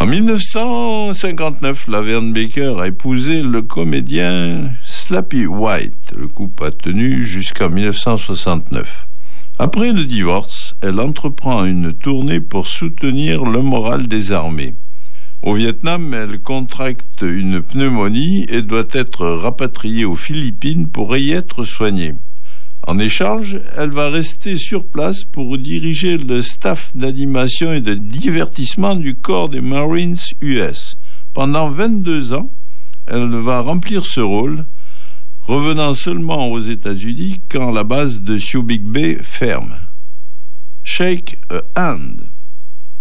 1959, Laverne Baker a épousé le comédien Slappy White. Le couple a tenu jusqu'en 1969. Après le divorce, elle entreprend une tournée pour soutenir le moral des armées. Au Vietnam, elle contracte une pneumonie et doit être rapatriée aux Philippines pour y être soignée. En échange, elle va rester sur place pour diriger le staff d'animation et de divertissement du corps des Marines US. Pendant 22 ans, elle va remplir ce rôle, revenant seulement aux États-Unis quand la base de Subic Bay ferme. Shake a Hand.